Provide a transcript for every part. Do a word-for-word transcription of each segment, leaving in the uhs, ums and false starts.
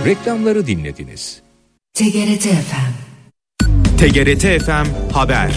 Reklamları dinlediniz. T G R T F M. T G R T F M Haber.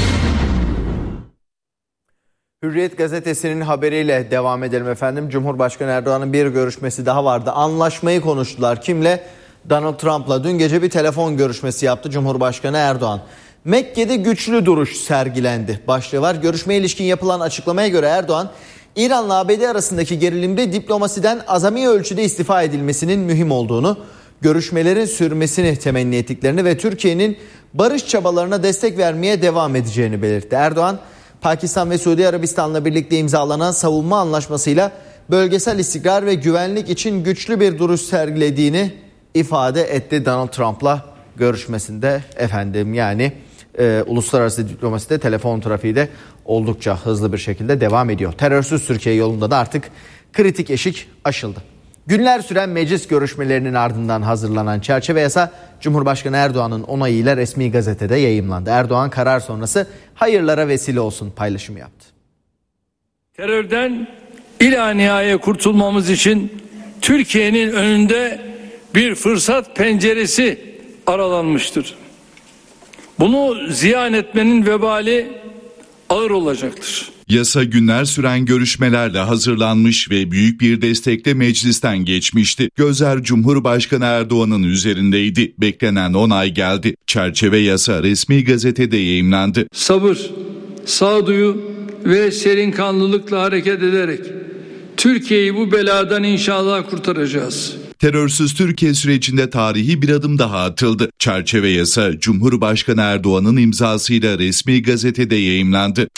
Hürriyet gazetesinin haberiyle devam edelim efendim. Cumhurbaşkanı Erdoğan'ın bir görüşmesi daha vardı. Anlaşmayı konuştular. Kimle? Donald Trump'la. Dün gece bir telefon görüşmesi yaptı Cumhurbaşkanı Erdoğan. Mekke'de güçlü duruş sergilendi başlığı var. Görüşmeye ilişkin yapılan açıklamaya göre Erdoğan, İran'la A B D arasındaki gerilimde diplomasiden azami ölçüde istifa edilmesinin mühim olduğunu, görüşmelerin sürmesini temenni ettiklerini ve Türkiye'nin barış çabalarına destek vermeye devam edeceğini belirtti. Erdoğan, Pakistan ve Suudi Arabistan'la birlikte imzalanan savunma anlaşmasıyla bölgesel istikrar ve güvenlik için güçlü bir duruş sergilediğini ifade etti Donald Trump'la görüşmesinde efendim. Yani e, uluslararası diplomaside telefon trafiği de oldukça hızlı bir şekilde devam ediyor. Terörsüz Türkiye yolunda da artık kritik eşik aşıldı. Günler süren meclis görüşmelerinin ardından hazırlanan çerçeve yasa Cumhurbaşkanı Erdoğan'ın onayıyla resmi gazetede yayımlandı. Erdoğan karar sonrası hayırlara vesile olsun paylaşımı yaptı. Terörden ilanihaye kurtulmamız için Türkiye'nin önünde bir fırsat penceresi aralanmıştır. Bunu ziyan etmenin vebali ağır olacaktır. Yasa günler süren görüşmelerle hazırlanmış ve büyük bir destekle meclisten geçmişti. Gözler Cumhurbaşkanı Erdoğan'ın üzerindeydi. Beklenen onay geldi. Çerçeve yasa resmi gazetede yayımlandı. Sabır, sağduyu ve serinkanlılıkla hareket ederek Türkiye'yi bu beladan inşallah kurtaracağız. Terörsüz Türkiye sürecinde tarihi bir adım daha atıldı. Çerçeve yasa Cumhurbaşkanı Erdoğan'ın imzasıyla resmi gazetede yayımlandı.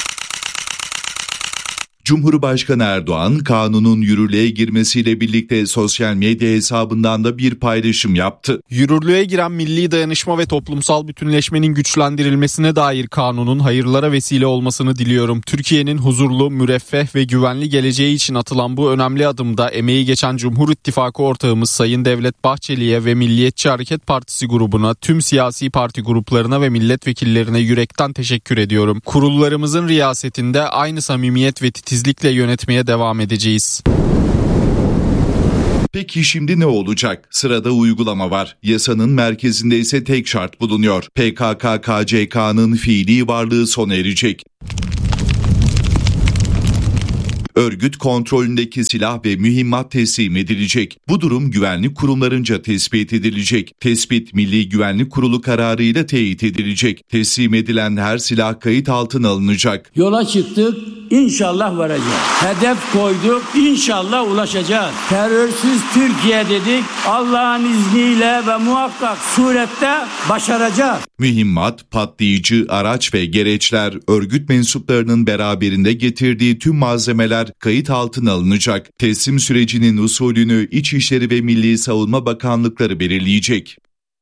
Cumhurbaşkanı Erdoğan, kanunun yürürlüğe girmesiyle birlikte sosyal medya hesabından da bir paylaşım yaptı. Yürürlüğe giren milli dayanışma ve toplumsal bütünleşmenin güçlendirilmesine dair kanunun hayırlara vesile olmasını diliyorum. Türkiye'nin huzurlu, müreffeh ve güvenli geleceği için atılan bu önemli adımda emeği geçen Cumhur İttifakı ortağımız Sayın Devlet Bahçeli'ye ve Milliyetçi Hareket Partisi grubuna, tüm siyasi parti gruplarına ve milletvekillerine yürekten teşekkür ediyorum. Kurullarımızın riyasetinde aynı samimiyet ve titizlikle yönetmeye devam edeceğiz. Peki şimdi ne olacak? Sırada uygulama var. Yasanın merkezinde ise tek şart bulunuyor. P K K K C K'nın fiili varlığı sona erecek. Örgüt kontrolündeki silah ve mühimmat teslim edilecek. Bu durum güvenlik kurumlarınca tespit edilecek. Tespit Milli Güvenlik Kurulu kararıyla teyit edilecek. Teslim edilen her silah kayıt altına alınacak. Yola çıktık, inşallah varacağız. Hedef koyduk, inşallah ulaşacağız. Terörsüz Türkiye dedik, Allah'ın izniyle ve muhakkak surette başaracağız. Mühimmat, patlayıcı, araç ve gereçler, örgüt mensuplarının beraberinde getirdiği tüm malzemeler kayıt altına alınacak. Teslim sürecinin usulünü İçişleri ve Milli Savunma Bakanlıkları belirleyecek.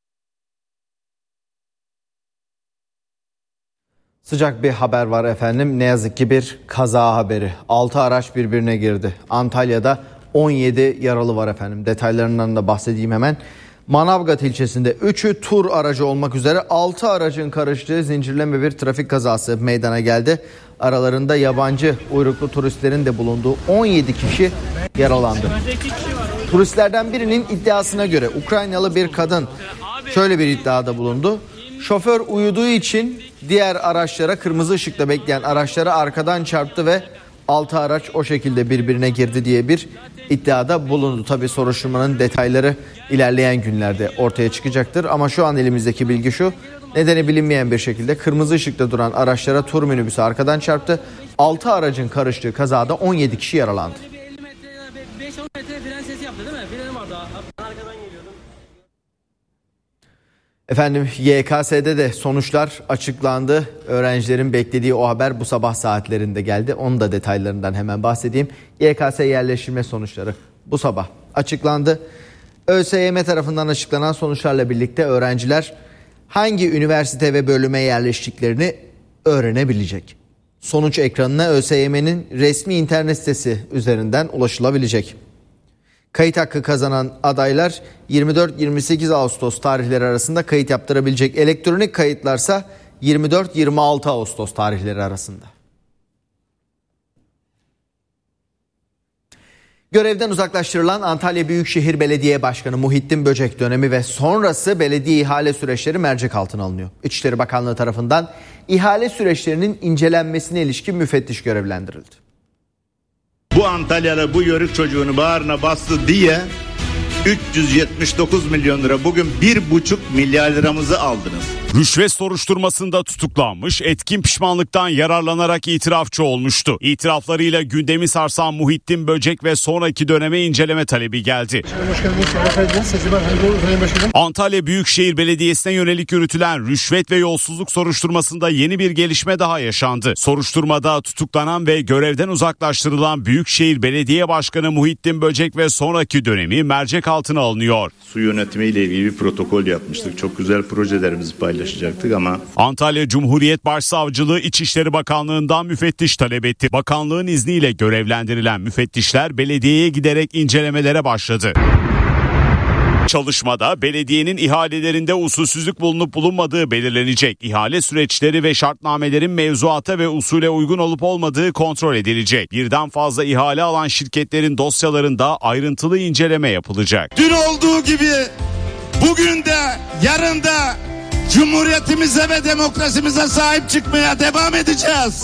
Sıcak bir haber var efendim. Ne yazık ki bir kaza haberi. altı araç birbirine girdi. Antalya'da on yedi yaralı var efendim. Detaylarından da bahsedeyim hemen. Manavgat ilçesinde üçü tur aracı olmak üzere altı aracın karıştığı zincirleme bir trafik kazası meydana geldi. Aralarında yabancı uyruklu turistlerin de bulunduğu on yedi kişi yaralandı. Turistlerden birinin iddiasına göre Ukraynalı bir kadın şöyle bir iddiada bulundu. Şoför uyuduğu için diğer araçlara, kırmızı ışıkta bekleyen araçlara arkadan çarptı ve altı araç o şekilde birbirine girdi diye bir iddiada bulundu. Tabii soruşturmanın detayları ilerleyen günlerde ortaya çıkacaktır. Ama şu an elimizdeki bilgi şu: nedeni bilinmeyen bir şekilde kırmızı ışıkta duran araçlara tur minibüsü arkadan çarptı. altı aracın karıştığı kazada on yedi kişi yaralandı. beş on metre fren sesi yaptı değil mi? Freni vardı. Arkadan geliyordum. Efendim Y K S'de de sonuçlar açıklandı. Öğrencilerin beklediği o haber bu sabah saatlerinde geldi. Onun da detaylarından hemen bahsedeyim. Y K S yerleştirme sonuçları bu sabah açıklandı. ÖSYM tarafından açıklanan sonuçlarla birlikte öğrenciler hangi üniversite ve bölüme yerleştiklerini öğrenebilecek. Sonuç ekranına ÖSYM'nin resmi internet sitesi üzerinden ulaşılabilecek. Kayıt hakkı kazanan adaylar yirmi dört yirmi sekiz Ağustos tarihleri arasında kayıt yaptırabilecek. Elektronik kayıtlarsa yirmi dört yirmi altı Ağustos tarihleri arasında. Görevden uzaklaştırılan Antalya Büyükşehir Belediye Başkanı Muhittin Böcek dönemi ve sonrası belediye ihale süreçleri mercek altına alınıyor. İçişleri Bakanlığı tarafından ihale süreçlerinin incelenmesine ilişkin müfettiş görevlendirildi. Bu Antalyalı bu yörük çocuğunu bağrına bastı diye üç yüz yetmiş dokuz milyon lira, bugün bir buçuk milyar liramızı aldınız. Rüşvet soruşturmasında tutuklanmış, etkin pişmanlıktan yararlanarak itirafçı olmuştu. İtiraflarıyla gündemi sarsan Muhittin Böcek ve sonraki döneme inceleme talebi geldi. Antalya Büyükşehir Belediyesi'ne yönelik yürütülen rüşvet ve yolsuzluk soruşturmasında yeni bir gelişme daha yaşandı. Soruşturmada tutuklanan ve görevden uzaklaştırılan Büyükşehir Belediye Başkanı Muhittin Böcek ve sonraki dönemi mercek altına alınıyor. Su yönetimiyle ilgili bir protokol yapmıştık. Çok güzel projelerimizi paylaşacaktık ama... Antalya Cumhuriyet Başsavcılığı İçişleri Bakanlığı'ndan müfettiş talep etti. Bakanlığın izniyle görevlendirilen müfettişler belediyeye giderek incelemelere başladı. Çalışmada belediyenin ihalelerinde usulsüzlük bulunup bulunmadığı belirlenecek. İhale süreçleri ve şartnamelerin mevzuata ve usule uygun olup olmadığı kontrol edilecek. Birden fazla ihale alan şirketlerin dosyalarında ayrıntılı inceleme yapılacak. Dün olduğu gibi bugün de yarın da Cumhuriyetimize ve demokrasimize sahip çıkmaya devam edeceğiz.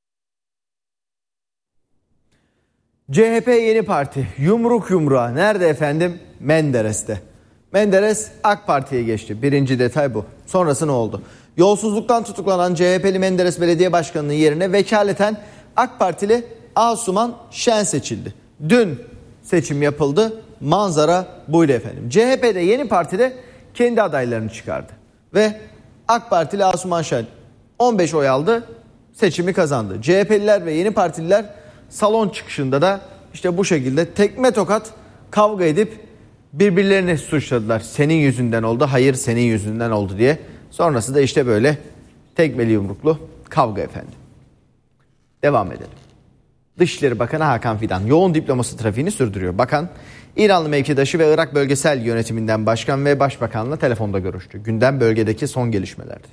C H P yeni parti yumruk yumruğa nerede efendim? Menderes'te. Menderes AK Parti'ye geçti. Birinci detay bu. Sonrası ne oldu? Yolsuzluktan tutuklanan C H P'li Menderes Belediye Başkanı'nın yerine vekaleten AK Partili Asuman Şen seçildi. Dün seçim yapıldı. Manzara buydu efendim. C H P'de yeni partide kendi adaylarını çıkardı. Ve AK Partili Asuman Şen on beş oy aldı. Seçimi kazandı. C H P'liler ve yeni partililer salon çıkışında da işte bu şekilde tekme tokat kavga edip birbirlerini suçladılar. Senin yüzünden oldu, hayır senin yüzünden oldu diye. Sonrası da işte böyle tekmeli yumruklu kavga efendim. Devam edelim. Dışişleri Bakanı Hakan Fidan yoğun diplomasi trafiğini sürdürüyor. Bakan, İranlı mevkidaşı ve Irak Bölgesel Yönetiminden Başkan ve Başbakanla telefonda görüştü. Gündem bölgedeki son gelişmelerdi.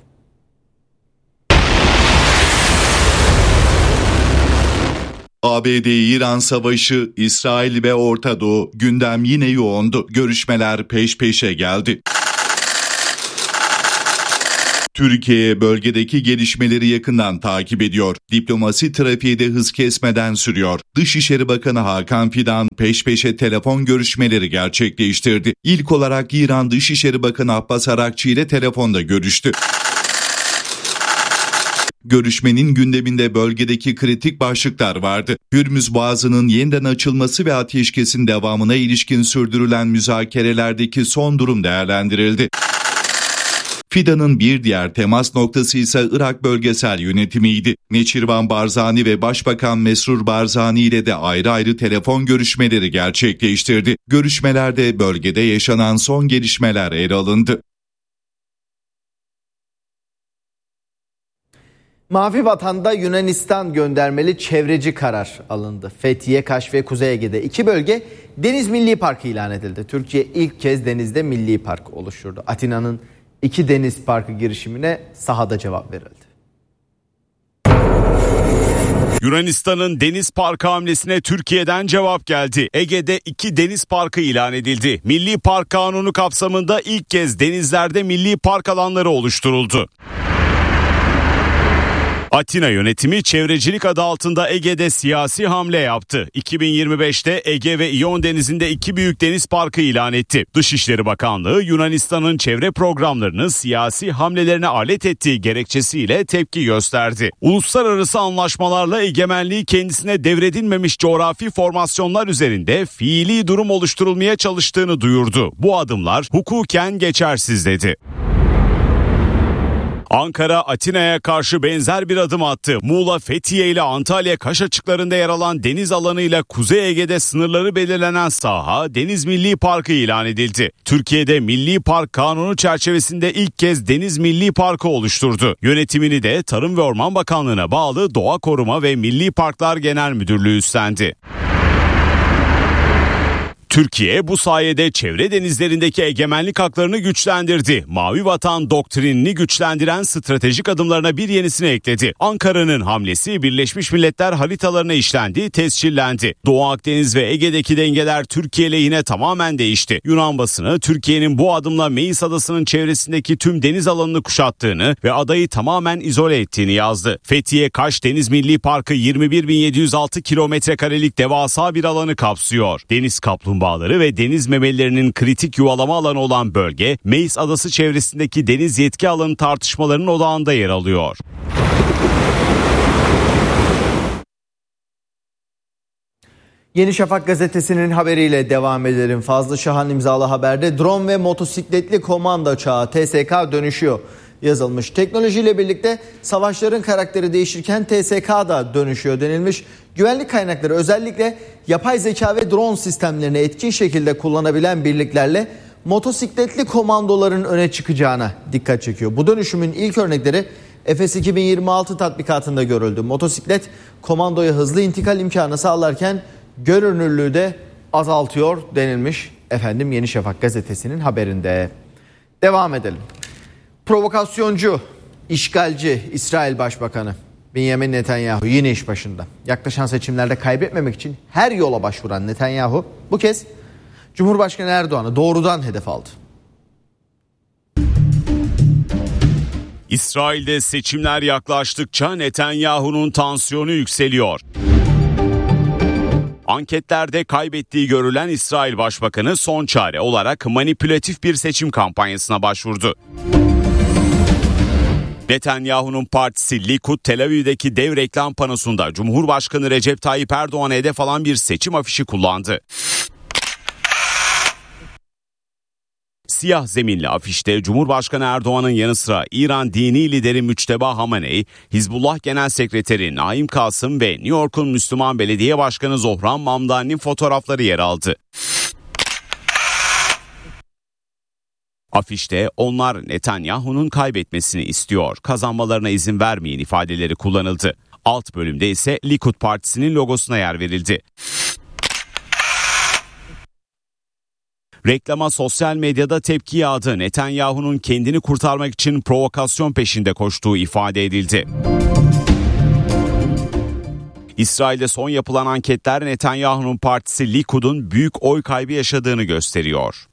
A B D-İran savaşı, İsrail ve Orta Doğu, gündem yine yoğundu. Görüşmeler peş peşe geldi. Türkiye bölgedeki gelişmeleri yakından takip ediyor. Diplomasi trafiği de hız kesmeden sürüyor. Dışişleri Bakanı Hakan Fidan peş peşe telefon görüşmeleri gerçekleştirdi. İlk olarak İran Dışişleri Bakanı Abbas Arakçı ile telefonda görüştü. Görüşmenin gündeminde bölgedeki kritik başlıklar vardı. Hürmüz Boğazı'nın yeniden açılması ve ateşkesin devamına ilişkin sürdürülen müzakerelerdeki son durum değerlendirildi. Fidan'ın bir diğer temas noktası ise Irak Bölgesel Yönetimiydi. Neçirvan Barzani ve Başbakan Mesrur Barzani ile de ayrı ayrı telefon görüşmeleri gerçekleştirdi. Görüşmelerde bölgede yaşanan son gelişmeler ele alındı. Mavi Vatan'da Yunanistan göndermeli çevreci karar alındı. Fethiye, Kaş ve Kuzey Ege'de iki bölge Deniz Milli Parkı ilan edildi. Türkiye ilk kez denizde milli park oluşturdu. Atina'nın iki deniz parkı girişimine sahada cevap verildi. Yunanistan'ın deniz parkı hamlesine Türkiye'den cevap geldi. Ege'de iki deniz parkı ilan edildi. Milli Park Kanunu kapsamında ilk kez denizlerde milli park alanları oluşturuldu. Atina yönetimi çevrecilik adı altında Ege'de siyasi hamle yaptı. iki bin yirmi beşte Ege ve İyon Denizi'nde iki büyük deniz parkı ilan etti. Dışişleri Bakanlığı Yunanistan'ın çevre programlarını siyasi hamlelerine alet ettiği gerekçesiyle tepki gösterdi. Uluslararası anlaşmalarla egemenliği kendisine devredilmemiş coğrafi formasyonlar üzerinde fiili durum oluşturulmaya çalıştığını duyurdu. Bu adımlar hukuken geçersiz dedi. Ankara, Atina'ya karşı benzer bir adım attı. Muğla, Fethiye ile Antalya Kaş açıklarında yer alan deniz alanıyla Kuzey Ege'de sınırları belirlenen saha Deniz Milli Parkı ilan edildi. Türkiye'de Milli Park Kanunu çerçevesinde ilk kez Deniz Milli Parkı oluşturdu. Yönetimini de Tarım ve Orman Bakanlığı'na bağlı Doğa Koruma ve Milli Parklar Genel Müdürlüğü üstlendi. Türkiye bu sayede çevre denizlerindeki egemenlik haklarını güçlendirdi. Mavi Vatan doktrinini güçlendiren stratejik adımlarına bir yenisini ekledi. Ankara'nın hamlesi Birleşmiş Milletler haritalarına işlendi, tescillendi. Doğu Akdeniz ve Ege'deki dengeler Türkiye lehine tamamen değişti. Yunan basını Türkiye'nin bu adımla Meis Adası'nın çevresindeki tüm deniz alanını kuşattığını ve adayı tamamen izole ettiğini yazdı. Fethiye Kaş Deniz Milli Parkı yirmi bir bin yedi yüz altı kilometre karelik devasa bir alanı kapsıyor. Deniz kaplumbağaları ve deniz memelilerinin kritik yuvalama alanı olan bölge, Meis Adası çevresindeki deniz yetki alanı tartışmalarının odağında yer alıyor. Yeni Şafak gazetesinin haberiyle devam edelim. Fazlı Şahan imzalı haberde drone ve motosikletli komando çağı T S K dönüşüyor yazılmış. Teknolojiyle birlikte savaşların karakteri değişirken T S K da dönüşüyor denilmiş. Güvenlik kaynakları özellikle yapay zeka ve drone sistemlerini etkin şekilde kullanabilen birliklerle motosikletli komandoların öne çıkacağına dikkat çekiyor. Bu dönüşümün ilk örnekleri Efes iki bin yirmi altı tatbikatında görüldü. Motosiklet komandoya hızlı intikal imkanı sağlarken görünürlüğü de azaltıyor denilmiş efendim Yeni Şafak gazetesinin haberinde. Devam edelim. Provokasyoncu, işgalci İsrail Başbakanı Benjamin Netanyahu yine iş başında. Yaklaşan seçimlerde kaybetmemek için her yola başvuran Netanyahu bu kez Cumhurbaşkanı Erdoğan'ı doğrudan hedef aldı. İsrail'de seçimler yaklaştıkça Netanyahu'nun tansiyonu yükseliyor. Anketlerde kaybettiği görülen İsrail Başbakanı son çare olarak manipülatif bir seçim kampanyasına başvurdu. Netanyahu'nun partisi Likud, Tel Aviv'deki dev reklam panosunda Cumhurbaşkanı Recep Tayyip Erdoğan'a hedef alan bir seçim afişi kullandı. Siyah zeminli afişte Cumhurbaşkanı Erdoğan'ın yanı sıra İran dini lideri Müçteba Hamaney, Hizbullah Genel Sekreteri Naim Kasım ve New York'un Müslüman Belediye Başkanı Zohran Mamdani'nin fotoğrafları yer aldı. Afişte onlar Netanyahu'nun kaybetmesini istiyor, kazanmalarına izin vermeyin ifadeleri kullanıldı. Alt bölümde ise Likud Partisi'nin logosuna yer verildi. Reklama sosyal medyada tepki yağdı. Netanyahu'nun kendini kurtarmak için provokasyon peşinde koştuğu ifade edildi. İsrail'de son yapılan anketler Netanyahu'nun partisi Likud'un büyük oy kaybı yaşadığını gösteriyor.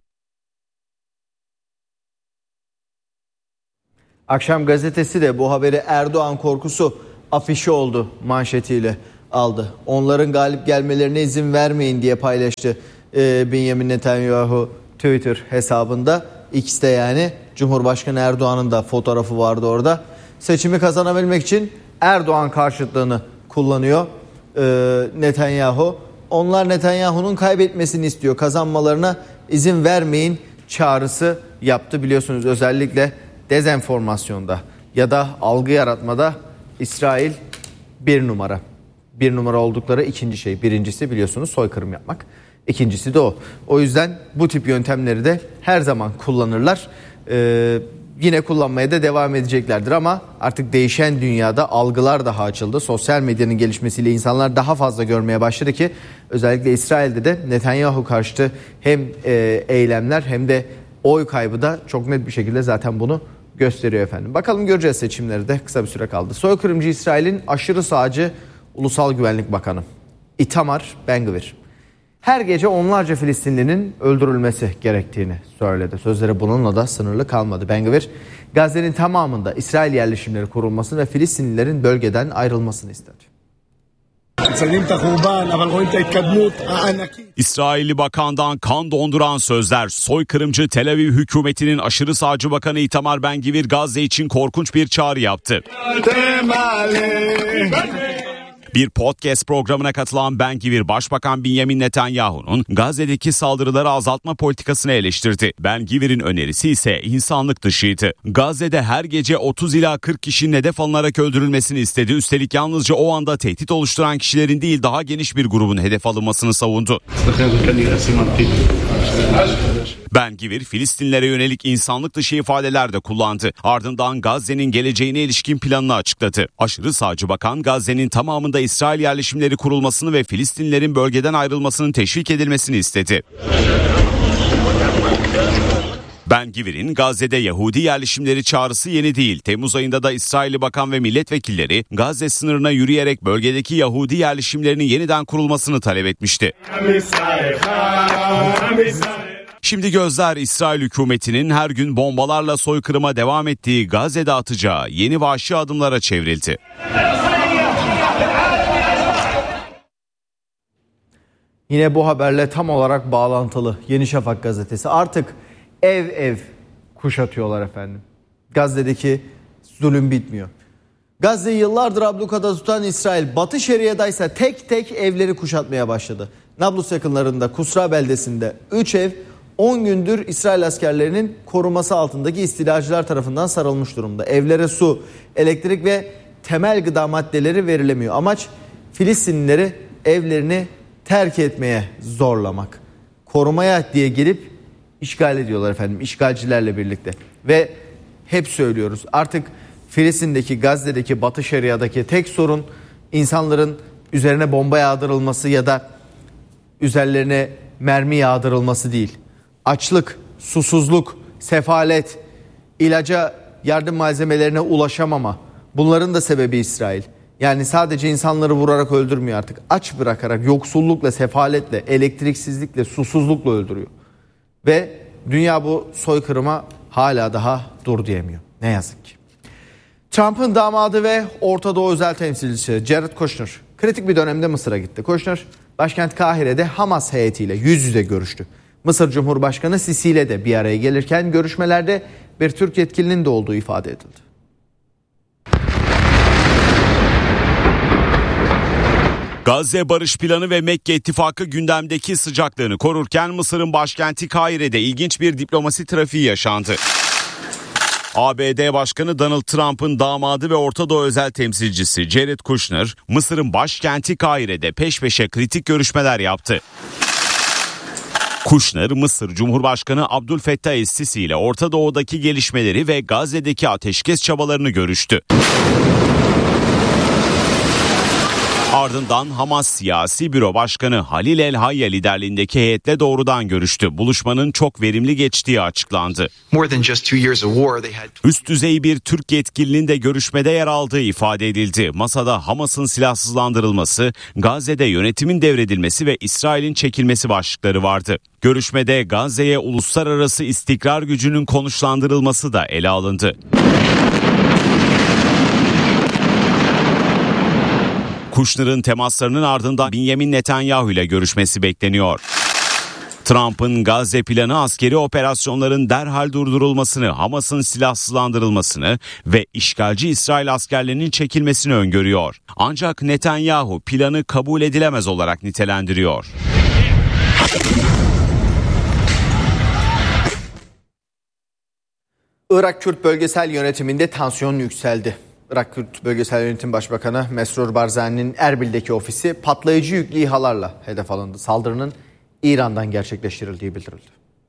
Akşam gazetesi de bu haberi Erdoğan korkusu afişi oldu manşetiyle aldı. Onların galip gelmelerine izin vermeyin diye paylaştı e, Benjamin Netanyahu Twitter hesabında. X'te yani Cumhurbaşkanı Erdoğan'ın da fotoğrafı vardı orada. Seçimi kazanabilmek için Erdoğan karşıtlığını kullanıyor e, Netanyahu. Onlar Netanyahu'nun kaybetmesini istiyor. Kazanmalarına izin vermeyin çağrısı yaptı. Biliyorsunuz özellikle dezenformasyonda ya da algı yaratmada İsrail bir numara. Bir numara oldukları ikinci şey. Birincisi biliyorsunuz soykırım yapmak. İkincisi de o. O yüzden bu tip yöntemleri de her zaman kullanırlar. Ee, yine kullanmaya da devam edeceklerdir ama artık değişen dünyada algılar daha açıldı. Sosyal medyanın gelişmesiyle insanlar daha fazla görmeye başladı ki özellikle İsrail'de de Netanyahu karşıtı hem e, eylemler hem de oy kaybı da çok net bir şekilde zaten bunu gösteriyor efendim. Bakalım göreceğiz seçimleri de, kısa bir süre kaldı. Soykırımcı İsrail'in aşırı sağcı Ulusal Güvenlik Bakanı Itamar Ben-Gvir her gece onlarca Filistinlinin öldürülmesi gerektiğini söyledi. Sözleri bununla da sınırlı kalmadı. Ben-Gvir Gazze'nin tamamında İsrail yerleşimleri kurulmasını ve Filistinlilerin bölgeden ayrılmasını istedi. İsrailli bakandan kan donduran sözler. Soykırımcı Tel Aviv hükümetinin aşırı sağcı bakanı Itamar Ben-Gvir Gazze için korkunç bir çağrı yaptı. Bir podcast programına katılan Ben-Gvir, Başbakan Benjamin Netanyahu'nun Gazze'deki saldırıları azaltma politikasını eleştirdi. Ben-Gvir'in önerisi ise insanlık dışıydı. Gazze'de her gece otuz ila kırk kişinin hedef alınarak öldürülmesini istedi. Üstelik yalnızca o anda tehdit oluşturan kişilerin değil, daha geniş bir grubun hedef alınmasını savundu. Ben-Gvir, Filistinlere yönelik insanlık dışı ifadeler de kullandı. Ardından Gazze'nin geleceğine ilişkin planını açıkladı. Aşırı sağcı bakan Gazze'nin tamamında Orada İsrail yerleşimleri kurulmasını ve Filistinlilerin bölgeden ayrılmasının teşvik edilmesini istedi. Ben-Gvir'in Gazze'de Yahudi yerleşimleri çağrısı yeni değil. Temmuz ayında da İsrailli bakan ve milletvekilleri Gazze sınırına yürüyerek bölgedeki Yahudi yerleşimlerinin yeniden kurulmasını talep etmişti. Şimdi gözler İsrail hükümetinin her gün bombalarla soykırıma devam ettiği Gazze'de atacağı yeni vahşi adımlara çevrildi. Yine bu haberle tam olarak bağlantılı Yeni Şafak gazetesi. Artık ev ev kuşatıyorlar efendim. Gazze'deki zulüm bitmiyor. Gazze'yi yıllardır ablukada tutan İsrail, Batı Şeria'da ise tek tek evleri kuşatmaya başladı. Nablus yakınlarında Kusra beldesinde üç ev on gündür İsrail askerlerinin koruması altındaki istilacılar tarafından sarılmış durumda. Evlere su, elektrik ve temel gıda maddeleri verilemiyor. Amaç Filistinlileri evlerini terk etmeye zorlamak. Korumaya diye gelip işgal ediyorlar efendim, işgalcilerle birlikte. Ve hep söylüyoruz, artık Filistin'deki, Gazze'deki, Batı Şeria'daki tek sorun insanların üzerine bomba yağdırılması ya da üzerlerine mermi yağdırılması değil. Açlık, susuzluk, sefalet, ilaca, yardım malzemelerine ulaşamama, bunların da sebebi İsrail. Yani sadece insanları vurarak öldürmüyor artık. Aç bırakarak, yoksullukla, sefaletle, elektriksizlikle, susuzlukla öldürüyor. Ve dünya bu soykırıma hala daha dur diyemiyor. Ne yazık ki. Trump'ın damadı ve Orta Doğu özel temsilcisi Jared Kushner kritik bir dönemde Mısır'a gitti. Kushner başkent Kahire'de Hamas heyetiyle yüz yüze görüştü. Mısır Cumhurbaşkanı Sisi ile de bir araya gelirken görüşmelerde bir Türk yetkilinin de olduğu ifade edildi. Gazze Barış Planı ve Mekke İttifakı gündemdeki sıcaklığını korurken Mısır'ın başkenti Kahire'de ilginç bir diplomasi trafiği yaşandı. A B D Başkanı Donald Trump'ın damadı ve Orta Doğu özel temsilcisi Jared Kushner, Mısır'ın başkenti Kahire'de peş peşe kritik görüşmeler yaptı. Kushner, Mısır Cumhurbaşkanı Abdülfettah Es-Sisi ile Orta Doğu'daki gelişmeleri ve Gazze'deki ateşkes çabalarını görüştü. Ardından Hamas Siyasi Büro Başkanı Halil El-Hayya liderliğindeki heyetle doğrudan görüştü. Buluşmanın çok verimli geçtiği açıklandı. Üst düzey bir Türk yetkilinin de görüşmede yer aldığı ifade edildi. Masada Hamas'ın silahsızlandırılması, Gazze'de yönetimin devredilmesi ve İsrail'in çekilmesi başlıkları vardı. Görüşmede Gazze'ye uluslararası istikrar gücünün konuşlandırılması da ele alındı. Kushner'ın temaslarının ardından Benjamin Netanyahu ile görüşmesi bekleniyor. Trump'ın Gazze planı askeri operasyonların derhal durdurulmasını, Hamas'ın silahsızlandırılmasını ve işgalci İsrail askerlerinin çekilmesini öngörüyor. Ancak Netanyahu planı kabul edilemez olarak nitelendiriyor. Irak Kürt Bölgesel Yönetimi'nde tansiyon yükseldi. Irak Kürt Bölgesel Yönetim Başbakanı Mesrur Barzani'nin Erbil'deki ofisi patlayıcı yüklü İHA'larla hedef alındı. Saldırının İran'dan gerçekleştirildiği bildirildi.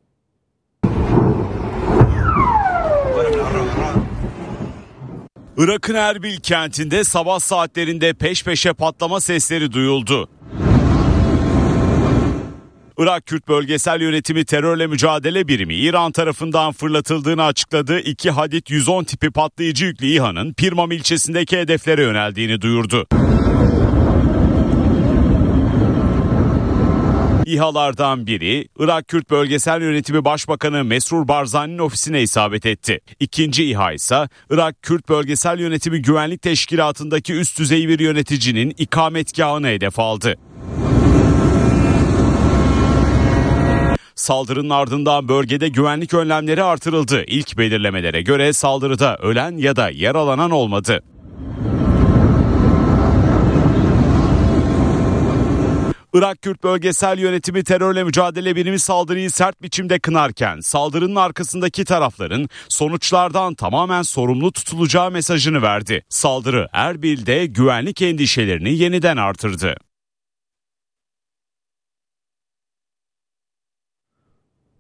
Irak'ın Erbil kentinde sabah saatlerinde peş peşe patlama sesleri duyuldu. Irak Kürt Bölgesel Yönetimi Terörle Mücadele Birimi İran tarafından fırlatıldığını açıkladığı iki Hadid yüz on tipi patlayıcı yüklü İHA'nın Pirmam ilçesindeki hedeflere yöneldiğini duyurdu. İHA'lardan biri Irak Kürt Bölgesel Yönetimi Başbakanı Mesrur Barzani'nin ofisine isabet etti. İkinci İHA ise Irak Kürt Bölgesel Yönetimi Güvenlik Teşkilatı'ndaki üst düzey bir yöneticinin ikametgahını hedef aldı. Saldırının ardından bölgede güvenlik önlemleri artırıldı. İlk belirlemelere göre saldırıda ölen ya da yaralanan olmadı. Irak Kürt Bölgesel Yönetimi Terörle Mücadele Birimi saldırıyı sert biçimde kınarken saldırının arkasındaki tarafların sonuçlardan tamamen sorumlu tutulacağı mesajını verdi. Saldırı Erbil'de güvenlik endişelerini yeniden artırdı.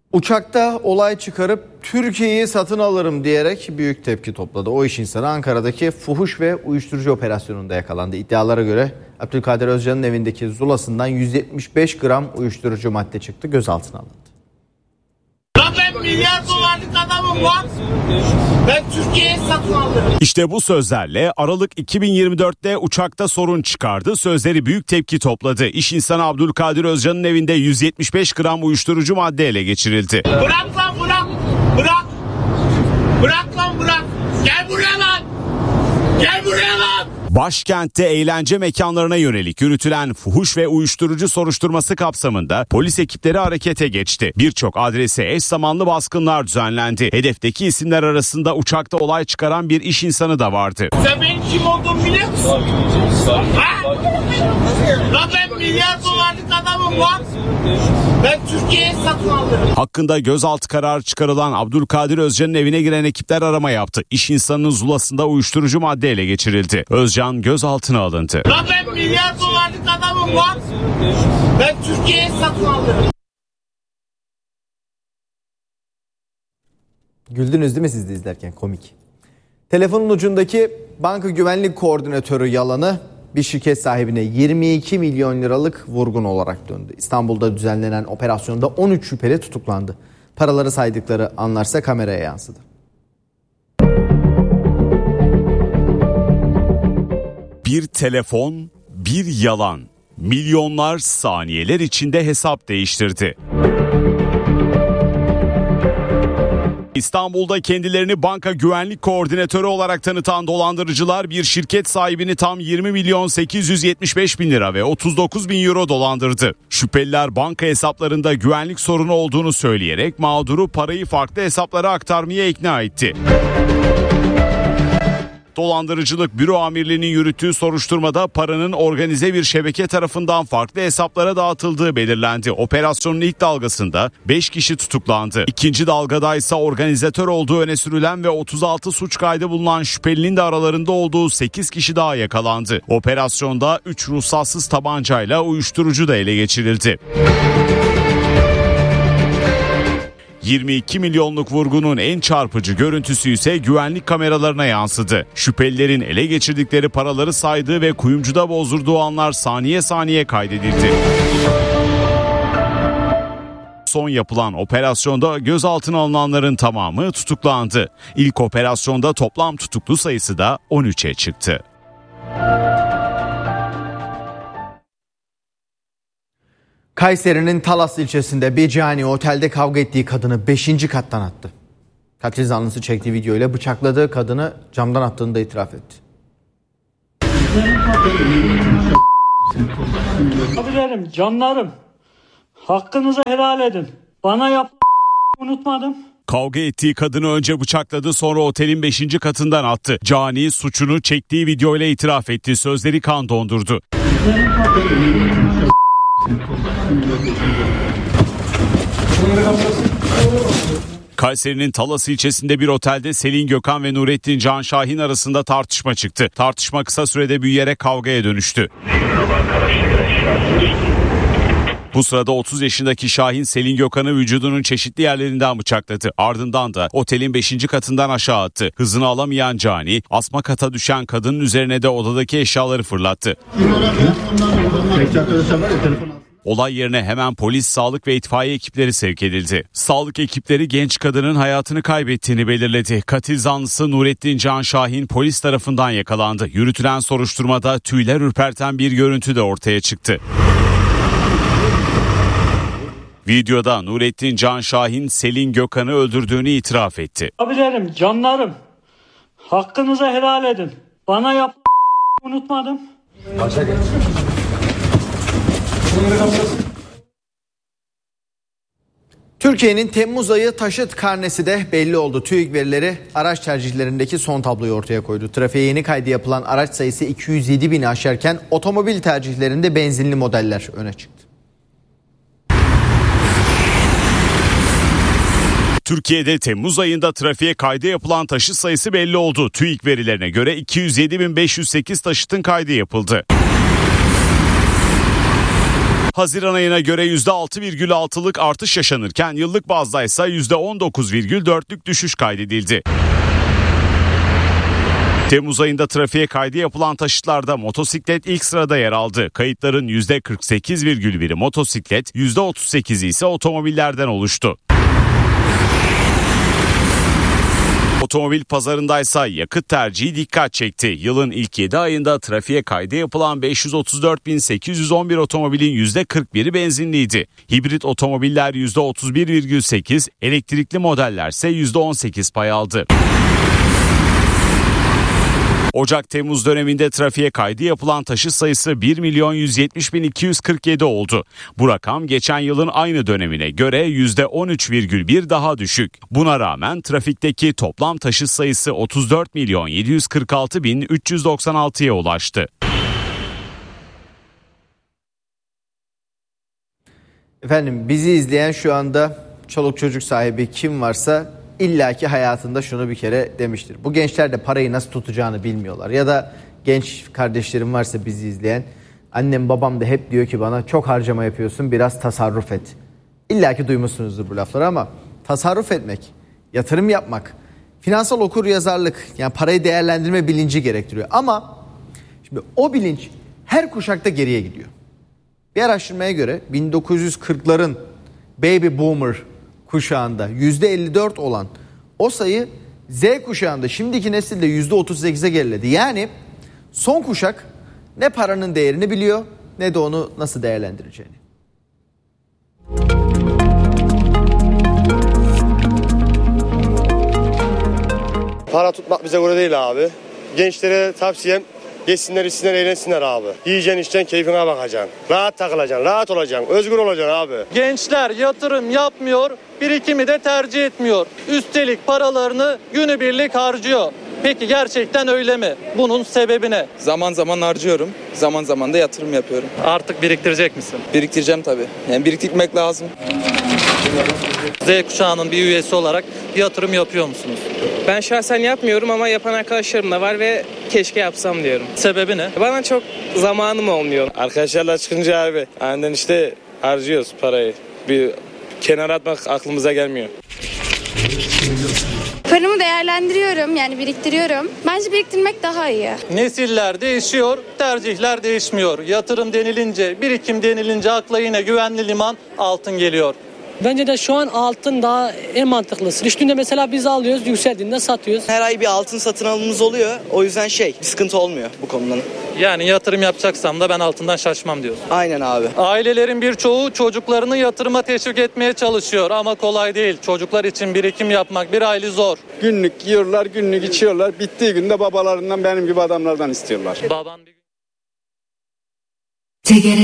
Uçakta olay çıkarıp Türkiye'yi satın alırım diyerek büyük tepki topladı. O iş insanı Ankara'daki fuhuş ve uyuşturucu operasyonunda yakalandı. İddialara göre Abdülkadir Özcan'ın evindeki zulasından yüz yetmiş beş gram uyuşturucu madde çıktı, gözaltına alındı. Ben milyar dolarlık adamım var. Ben Türkiye'yi satın alırım. İşte bu sözlerle Aralık iki bin yirmi dörtte uçakta sorun çıkardı. Sözleri büyük tepki topladı. İş insanı Abdülkadir Özcan'ın evinde yüz yetmiş beş gram uyuşturucu madde ele geçirildi. Bırak lan bırak. Bırak. Bırak lan bırak. Gel buraya lan. Gel buraya lan. Başkentte eğlence mekanlarına yönelik yürütülen fuhuş ve uyuşturucu soruşturması kapsamında polis ekipleri harekete geçti. Birçok adrese eş zamanlı baskınlar düzenlendi. Hedefteki isimler arasında uçakta olay çıkaran bir iş insanı da vardı. Sen benim kim olduğumu biliyor musun? Ha? Lan ben milyar dolarlık adamım var. Ben Türkiye'yi satın alırım. Hakkında gözaltı kararı çıkarılan Abdülkadir Özcan'ın evine giren ekipler arama yaptı. İş insanının zulasında uyuşturucu madde ele geçirildi. Özcan gözaltına alındı. Lan ben milyar dolarlık adamım var. Ben Türkiye'yi satın alırım. Güldünüz değil mi siz de izlerken? Komik. Telefonun ucundaki banka güvenlik koordinatörü yalanı bir şirket sahibine yirmi iki milyon liralık vurgun olarak döndü. İstanbul'da düzenlenen operasyonda on üç şüpheli tutuklandı. Paraları saydıkları anlarsa kameraya yansıdı. Bir telefon, bir yalan. Milyonlar saniyeler içinde hesap değiştirdi. İstanbul'da kendilerini banka güvenlik koordinatörü olarak tanıtan dolandırıcılar bir şirket sahibini tam yirmi milyon sekiz yüz yetmiş beş bin lira ve otuz dokuz bin euro dolandırdı. Şüpheliler banka hesaplarında güvenlik sorunu olduğunu söyleyerek mağduru parayı farklı hesaplara aktarmaya ikna etti. Dolandırıcılık Büro Amirliği'nin yürüttüğü soruşturmada paranın organize bir şebeke tarafından farklı hesaplara dağıtıldığı belirlendi. Operasyonun ilk dalgasında beş kişi tutuklandı. İkinci dalgada ise organizatör olduğu öne sürülen ve otuz altı suç kaydı bulunan şüphelinin de aralarında olduğu sekiz kişi daha yakalandı. Operasyonda üç ruhsatsız tabancayla uyuşturucu da ele geçirildi. yirmi iki milyonluk vurgunun en çarpıcı görüntüsü ise güvenlik kameralarına yansıdı. Şüphelilerin ele geçirdikleri paraları saydığı ve kuyumcuda bozdurduğu anlar saniye saniye kaydedildi. Son yapılan operasyonda gözaltına alınanların tamamı tutuklandı. İlk operasyonda toplam tutuklu sayısı da on üçe çıktı. Kayseri'nin Talas ilçesinde bir cani otelde kavga ettiği kadını beşinci kattan attı. Katil zanlısı çektiği videoyla bıçakladığı kadını camdan attığını da itiraf etti. Abilerim, canlarım, hakkınızı helal edin. Bana yap unutmadım. Kavga ettiği kadını önce bıçakladı, sonra otelin beşinci katından attı. Cani suçunu çektiği videoyla itiraf etti. Sözleri kan dondurdu. Kayseri'nin Talas ilçesinde bir otelde Selin Gökhan ve Nurettin Can Şahin arasında tartışma çıktı. Tartışma kısa sürede büyüyerek kavgaya dönüştü. Bu sırada otuz yaşındaki Şahin Selin Gökhan'ı vücudunun çeşitli yerlerinden bıçakladı. Ardından da otelin beşinci katından aşağı attı. Hızını alamayan cani asma kata düşen kadının üzerine de odadaki eşyaları fırlattı. Olay yerine hemen polis, sağlık ve itfaiye ekipleri sevk edildi. Sağlık ekipleri genç kadının hayatını kaybettiğini belirledi. Katil zanlısı Nurettin Can Şahin polis tarafından yakalandı. Yürütülen soruşturmada tüyler ürperten bir görüntü de ortaya çıktı. Videoda Nurettin Can Şahin Selin Gökhan'ı öldürdüğünü itiraf etti. Abilerim, canlarım, hakkınızı helal edin. Bana yap unutmadım. Başa geç. Türkiye'nin Temmuz ayı taşıt karnesi de belli oldu. TÜİK verileri araç tercihlerindeki son tabloyu ortaya koydu. Trafiğe yeni kaydı yapılan araç sayısı iki yüz yedi bini aşarken otomobil tercihlerinde benzinli modeller öne çıktı. Türkiye'de Temmuz ayında trafiğe kaydı yapılan taşıt sayısı belli oldu. TÜİK verilerine göre iki yüz yedi bin beş yüz sekiz taşıtın kaydı yapıldı. Haziran ayına göre yüzde altı virgül altılık artış yaşanırken yıllık bazdaysa yüzde on dokuz virgül dörtlük düşüş kaydedildi. Temmuz ayında trafiğe kaydı yapılan taşıtlarda motosiklet ilk sırada yer aldı. Kayıtların yüzde kırk sekiz virgül biri motosiklet, yüzde otuz sekizi ise otomobillerden oluştu. Otomobil pazarındaysa yakıt tercihi dikkat çekti. Yılın ilk yedi ayında trafiğe kaydı yapılan beş yüz otuz dört bin sekiz yüz on bir otomobilin yüzde kırk biri benzinliydi. Hibrit otomobiller yüzde otuz bir virgül sekiz, elektrikli modellerse yüzde on sekiz pay aldı. Ocak-Temmuz döneminde trafiğe kaydı yapılan taşıt sayısı bir milyon yüz yetmiş bin iki yüz kırk yedi oldu. Bu rakam geçen yılın aynı dönemine göre yüzde on üç virgül bir daha düşük. Buna rağmen trafikteki toplam taşıt sayısı otuz dört milyon yedi yüz kırk altı bin üç yüz doksan altıya ulaştı. Efendim bizi izleyen şu anda çoluk çocuk sahibi kim varsa İlla ki hayatında şunu bir kere demiştir. Bu gençler de parayı nasıl tutacağını bilmiyorlar. Ya da genç kardeşlerim varsa bizi izleyen, annem babam da hep diyor ki bana çok harcama yapıyorsun, biraz tasarruf et. İlla ki duymuşsunuzdur bu lafları ama tasarruf etmek, yatırım yapmak, finansal okuryazarlık, yani parayı değerlendirme bilinci gerektiriyor. Ama şimdi o bilinç her kuşakta geriye gidiyor. Bir araştırmaya göre bin dokuz yüz kırkların baby boomer kuşağında yüzde elli dört olan o sayı Z kuşağında şimdiki nesilde yüzde otuz sekize geriledi. Yani son kuşak ne paranın değerini biliyor ne de onu nasıl değerlendireceğini. Para tutmak bize göre değil abi. Gençlere tavsiyem geçsinler, içsinler, eğlensinler abi. Yiyeceksin, içeceksin, keyfine bakacaksın. Rahat takılacaksın, rahat olacaksın, özgür olacaksın abi. Gençler yatırım yapmıyor, birikimi de tercih etmiyor. Üstelik paralarını günübirlik harcıyor. Peki gerçekten öyle mi? Bunun sebebi ne? Zaman zaman harcıyorum, zaman zaman da yatırım yapıyorum. Artık biriktirecek misin? Biriktireceğim tabii. Yani biriktirmek lazım. Z kuşağının bir üyesi olarak yatırım yapıyor musunuz? Ben şahsen yapmıyorum ama yapan arkadaşlarım da var ve keşke yapsam diyorum. Sebebi ne? Bana çok zamanım olmuyor. Arkadaşlarla çıkınca abi aynen işte harcıyoruz parayı. Bir kenara atmak aklımıza gelmiyor. Paramı değerlendiriyorum, yani biriktiriyorum. Bence biriktirmek daha iyi. Nesiller değişiyor, tercihler değişmiyor. Yatırım denilince, birikim denilince akla yine güvenli liman altın geliyor. Bence de şu an altın daha en mantıklısı. Düştüğünde mesela biz alıyoruz, yükseldiğinde satıyoruz. Her ay bir altın satın alımımız oluyor. O yüzden şey, bir sıkıntı olmuyor bu konudan. Yani yatırım yapacaksam da ben altından şaşmam diyorsun. Aynen abi. Ailelerin birçoğu çocuklarını yatırıma teşvik etmeye çalışıyor ama kolay değil. Çocuklar için birikim yapmak bir hayli zor. Günlük yiyorlar, günlük içiyorlar. Bittiği günde babalarından benim gibi adamlardan istiyorlar. Baban bir